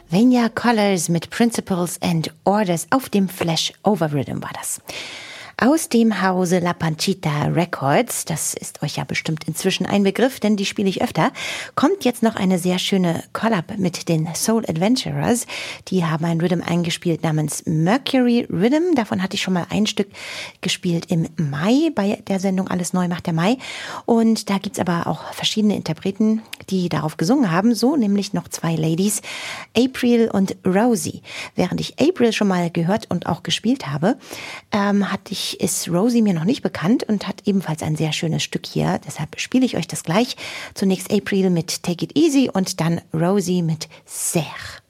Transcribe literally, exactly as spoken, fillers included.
Vania Colors mit Principles and Orders auf dem Flash Over Rhythm war das. Aus dem Hause La Panchita Records, das ist euch ja bestimmt inzwischen ein Begriff, denn die spiele ich öfter, kommt jetzt noch eine sehr schöne Collab mit den Soul Adventurers. Die haben ein Rhythm eingespielt namens Mercury Rhythm. Davon hatte ich schon mal ein Stück gespielt im Mai bei der Sendung Alles neu macht der Mai. Und da gibt's aber auch verschiedene Interpreten, die darauf gesungen haben, so nämlich noch zwei Ladies, April und Rosie. Während ich April schon mal gehört und auch gespielt habe, ähm, hatte ich ist Rosie mir noch nicht bekannt und hat ebenfalls ein sehr schönes Stück hier. Deshalb spiele ich euch das gleich. Zunächst April mit Take It Easy und dann Rosie mit Serre.